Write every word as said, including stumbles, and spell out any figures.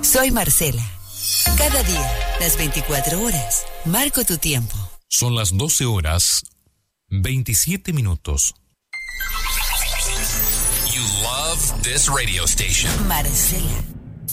Soy Marcela. Cada día, las veinticuatro horas, marco tu tiempo. Son las doce horas, veintisiete minutos. You love this radio station. Marcela.